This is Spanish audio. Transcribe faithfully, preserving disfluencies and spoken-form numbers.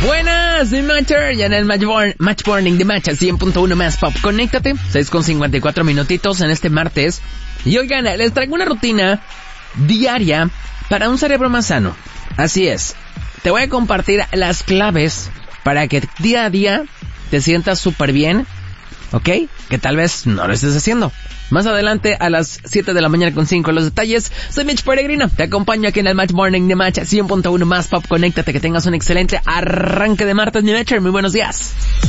Buenas, mi Matcher, ya en el Match, Born, Match Morning de Match cien punto uno más Pop. Conéctate, seis con cincuenta y cuatro minutitos en este martes. Y oigan, les traigo una rutina diaria para un cerebro más sano. Así es, te voy a compartir las claves para que día a día te sientas súper bien, ¿ok? Que tal vez no lo estés haciendo. Más adelante a las siete de la mañana con cinco los detalles. Soy Mitch Peregrino, te acompaño aquí en el Match Morning de Match cien punto uno más Pop. Conéctate, que tengas un excelente arranque de martes, mi Matcher. Muy buenos días.